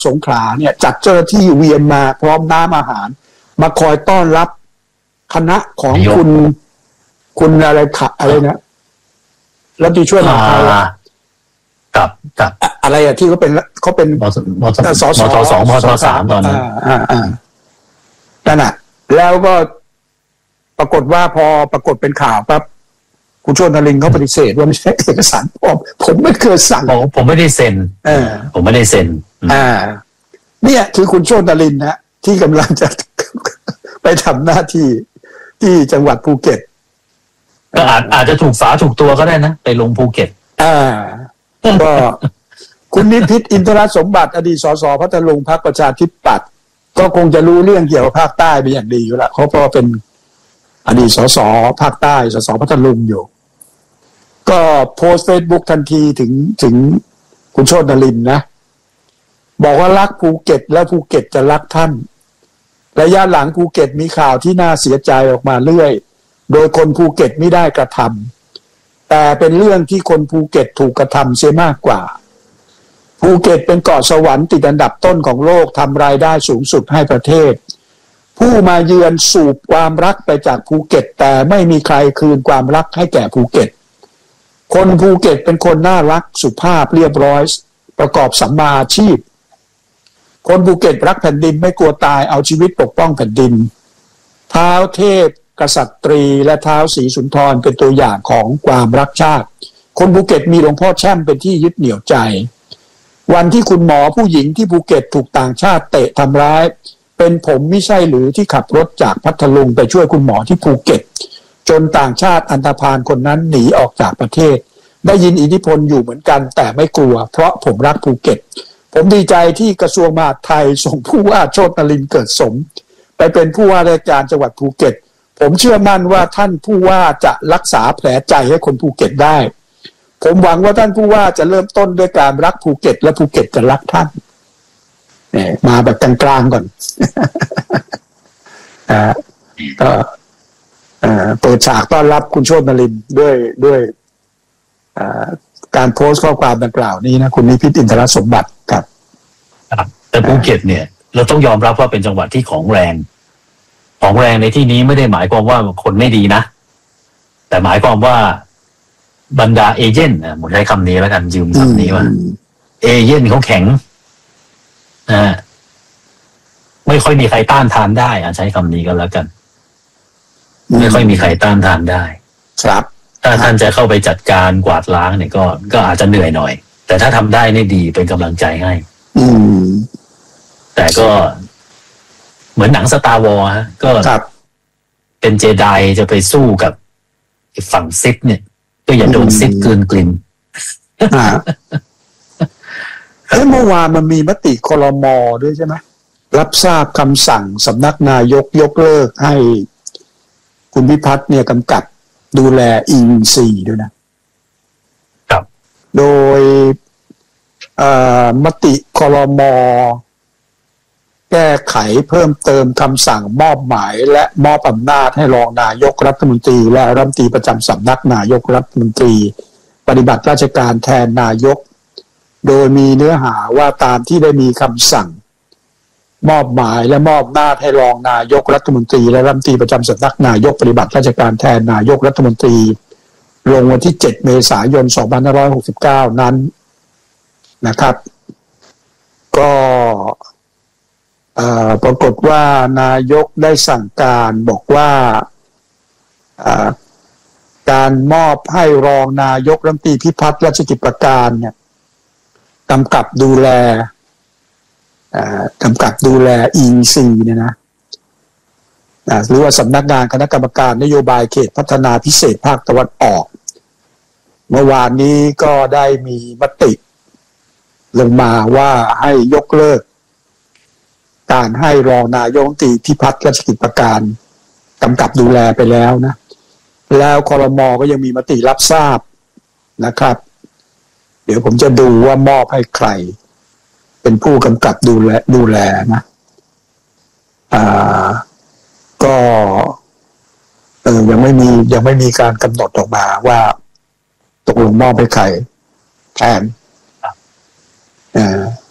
สงขลาเนี่ยจัดเจ้าหน้าที่เวียนมาพร้อมน้ำอาหารมาคอยต้อนรับคณะของคุณอะไรนะรัฐมนตรีช่วยมหาดไทยกับอะไรอะที่เขาเป็นมท2มท3ตอนนั้นนั่นน่ะแล้วก็ปรากฏว่าพอปรากฏเป็นข่าวปั๊บคุณชวนนรินทร์เขาปฏิเสธว่าไม่ใช่เอกสารปลอมผมไม่เคยสั่งผมไม่ได้เซ็นผมไม่ได้เซ็นเนี่ยคือคุณชวนนรินทร์นะที่กำลังจะไปทำหน้าที่ที่จังหวัดภูเก็ตก็อาจจะถูกฝาถูกตัวก็ได้นะไปลงภูเก็ตก็คุณนิพิษอินทรสมบัติอดีตสสพัทลุงพรรคประชาธิปัตย์ก็คงจะรู้เรื่องเกี่ยวกับภาคใต้เป็นอย่างดีอยู่ละเพราะเป็นอดีตสสภาคใต้สสพัทลุงอยู่ก็โพสต์เฟซบุ๊กทันทีถึงคุณโชตินรินทร์นะบอกว่ารักภูเก็ตและภูเก็ตจะรักท่านระยะหลังภูเก็ตมีข่าวที่น่าเสียใจออกมาเรื่อยโดยคนภูเก็ตไม่ได้กระทำแต่เป็นเรื่องที่คนภูเก็ตถูกกระทำเสียมากกว่าภูเก็ตเป็นเกาะสวรรค์ติดอันดับต้นของโลกทำรายได้สูงสุดให้ประเทศผู้มาเยือนสูบความรักไปจากภูเก็ตแต่ไม่มีใครคืนความรักให้แก่ภูเก็ตคนภูเก็ตเป็นคนน่ารักสุภาพเรียบร้อยประกอบสัมมาอาชีพคนภูเก็ตรักแผ่นดินไม่กลัวตายเอาชีวิตปกป้องแผ่นดินท้าวเทพกษัตรีและท้าวศรีสุนทรเป็นตัวอย่างของความรักชาติคนภูเก็ตมีหลวงพ่อแช่มเป็นที่ยึดเหนี่ยวใจวันที่คุณหมอผู้หญิงที่ภูเก็ตถูกต่างชาติเตะทำร้ายเป็นผมไม่ใช่หรือที่ขับรถจากพัทลุงไปช่วยคุณหมอที่ภูเก็ตจนต่างชาติอันธพาลคนนั้นหนีออกจากประเทศได้ยินอิทธิพลอยู่เหมือนกันแต่ไม่กลัวเพราะผมรักภูเก็ตผมดีใจที่กระทรวงมหาดไทยส่งผู้ว่าโชตินรินทร์เกิดสมไปเป็นผู้ว่าราชการจังหวัดภูเก็ตผมเชื่อมั่นว่าท่านผู้ว่าจะรักษาแผลใจให้คนภูเก็ตได้ผมหวังว่าท่านผู้ว่าจะเริ่มต้นด้วยการรักภูเก็ตและภูเก็ตจะรักท่านมาแบบกลางๆก่อนก็เปิดฉากต้อนรับคุณโชตินรินทร์ด้วยการโพสต์ข้อความดังกล่าวนี้นะคุณนิพิษอินทรสมบัติครับแต่ภูเก็ตเนี่ยเราต้องยอมรับว่าเป็นจังหวัดที่ของแรงในที่นี้ไม่ได้หมายความว่าคนไม่ดีนะแต่หมายความว่าบรรดาเอเจนต์ผมใช้คำนี้แล้วกันยืมคำนี้ว่าเอเจนต์เขาแข็งไม่ค่อยมีใครต้านทานได้ใช้คำนี้ก็แล้วกันไม่ค่อยมีใครต้านทานได้ครับถ้าท่านจะเข้าไปจัดการกวาดล้างเนี่ยก็อาจจะเหนื่อยหน่อยแต่ถ้าทำได้นี่ดีเป็นกำลังใจให้แต่ก็เหมือนหนังสตาร์วอร์ฮะก็เป็นเจไดจะไปสู้กับฝั่งซิธเนี่ยก็อย่าโดนซิธกลืนกลิ่นเมื่อวานมันมีมติครม.ด้วยใช่ไหมรับทราบคำสั่งสำนักนายกยกเลิกให้คุณพิพัฒน์เนี่ยกำกับดูแลอินซีด้วยนะครับโดยมติครม.แก้ไขเพิ่มเติมคำสั่งมอบหมายและมอบอำนาจให้รองนายกรัฐมนตรีและรัฐมนตรีประจำสำนักนายกรัฐมนตรีปฏิบัติราชการแทนนายกโดยมีเนื้อหาว่าตามที่ได้มีคำสั่งมอบหมายและมอบอำนาจให้รองนายกรัฐมนตรีและรัฐมนตรีประจำสำนักนายกปฏิบัติราชการแทนนายกรัฐมนตรีลงวันที่7 เมษายน 2569 นั้นนะครับก็ปรากฏว่านายกได้สั่งการบอกว่าการมอบให้รองนายกรัฐมนตรีพิพัฒน์รัชกิจประการเนี่ยกำกับดูแลEC เนี่ยนะหรือว่าสำนักงานคณะกรรมการนโยบายเขตพัฒนาพิเศษภาคตะวันออกเมื่อวานนี้ก็ได้มีมติลงมาว่าให้ยกเลิกการให้รองนายกรัฐมนตรีพิพัฒน์รัชกิจประการกำกับดูแลไปแล้วนะแล้วครม.ก็ยังมีมติรับทราบนะครับเดี๋ยวผมจะดูว่ามอบให้ใครเป็นผู้กำกับดูแลนะก็ยังไม่มีการกำหนดออกมาว่าตกลงมอบให้ใครแทน